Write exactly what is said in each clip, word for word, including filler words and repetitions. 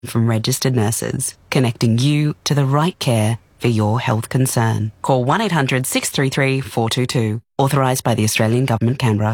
from registered nurses, connecting you to the right care for your health concern. Call one eight hundred six three three four two two. Authorised by the Australian Government, Canberra.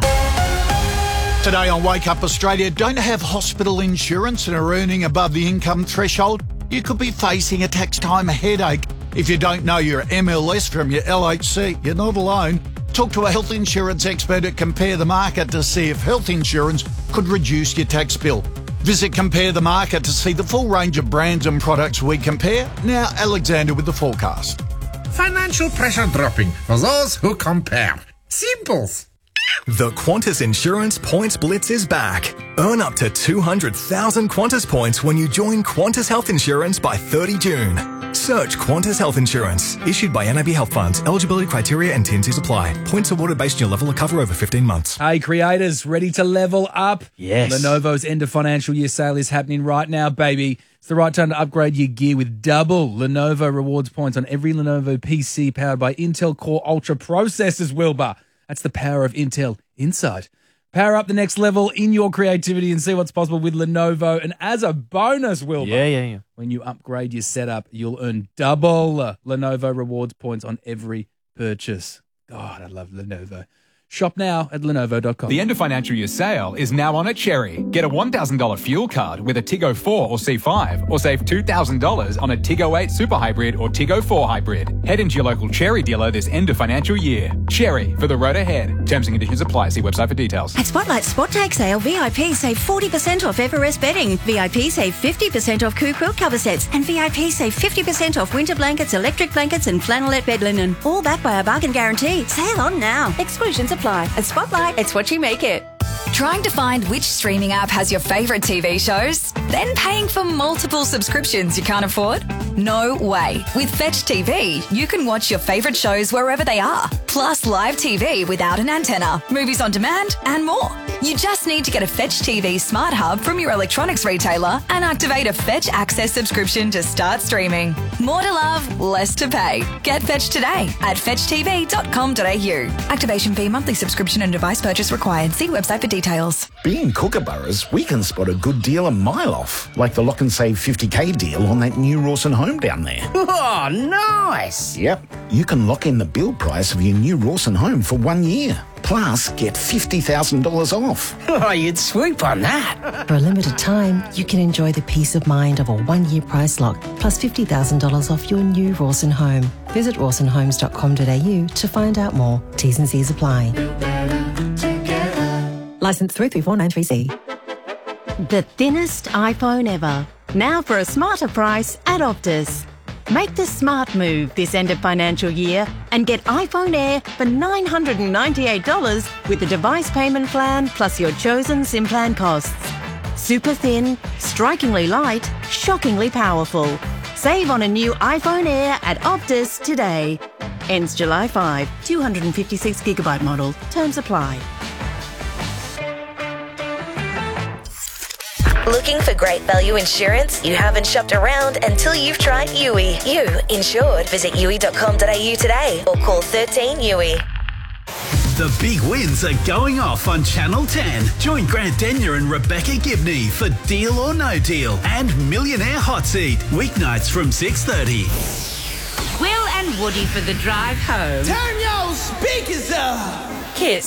Today on Wake Up Australia, don't have hospital insurance and are earning above the income threshold? You could be facing a tax time headache. If you don't know your M L S from your L H C, you're not alone. Talk to a health insurance expert at Compare the Market to see if health insurance could reduce your tax bill. Visit Compare the Market to see the full range of brands and products we compare. Now, Alexander with the forecast. Financial pressure dropping for those who compare. Simples. The Qantas Insurance Points Blitz is back. Earn up to two hundred thousand Qantas points when you join Qantas Health Insurance by thirty June. Search Qantas Health Insurance. Issued by N A B Health Funds. Eligibility criteria and T and Cs apply. Points awarded based on your level of cover over fifteen months. Hey, creators, ready to level up? Yes. Lenovo's end of financial year sale is happening right now, baby. It's the right time to upgrade your gear with double Lenovo rewards points on every Lenovo P C powered by Intel Core Ultra processors, Wilbur. That's the power of Intel Inside. Power up the next level in your creativity and see what's possible with Lenovo. And as a bonus, Wilbur, Yeah, yeah, yeah. when you upgrade your setup, you'll earn double uh, Lenovo rewards points on every purchase. God, I love Lenovo. Shop now at lenovo dot com. The end of financial year sale is now on at Cherry. Get a one thousand dollars fuel card with a Tiggo four or C five, or save two thousand dollars on a Tiggo eight Super Hybrid or Tiggo four Hybrid. Head into your local Cherry dealer this end of financial year. Cherry, for the road ahead. Terms and conditions apply. See website for details. At Spotlight Spot Tag Sale, V I P save forty percent off Everest bedding. V I P save fifty percent off Coo quilt cover sets. And V I P save fifty percent off winter blankets, electric blankets and flannelette bed linen. All backed by a bargain guarantee. Sale on now. Exclusions apply. At Spotlight, it's what you make it. Trying to find which streaming app has your favourite T V shows? Then paying for multiple subscriptions you can't afford? No way. With Fetch T V, you can watch your favourite shows wherever they are. Plus live T V without an antenna, movies on demand and more. You just need to get a Fetch T V Smart Hub from your electronics retailer and activate a Fetch Access subscription to start streaming. More to love, less to pay. Get Fetch today at fetch t v dot com dot a u. Activation fee, monthly subscription and device purchase required. See website for details. Being Kookaburras, we can spot a good deal a mile off, like the Lock and Save fifty K deal on that new Rawson home down there. Oh, nice. Yep, you can lock in the build price of your new Rawson home for one year. Plus, get fifty thousand dollars off. Oh, you'd swoop on that. For a limited time, you can enjoy the peace of mind of a one-year price lock, plus fifty thousand dollars off your new Rawson home. Visit rawson homes dot com dot a u to find out more. T's and C's apply. Licence three three four nine three C. The thinnest iPhone ever. Now for a smarter price at Optus. Make the smart move this end of financial year and get iPhone Air for nine hundred ninety-eight dollars with the device payment plan plus your chosen SIM plan costs. Super thin, strikingly light, shockingly powerful. Save on a new iPhone Air at Optus today. Ends July fifth. two hundred fifty-six gigabyte model. Terms apply. Looking for great value insurance? You haven't shopped around until you've tried U I. You insured. Visit u i dot com dot a u today or call thirteen U I. The big wins are going off on Channel ten. Join Grant Denyer and Rebecca Gibney for Deal or No Deal and Millionaire Hot Seat, weeknights from six thirty. Will and Woody for the drive home. Turn your speakers up. Kiss.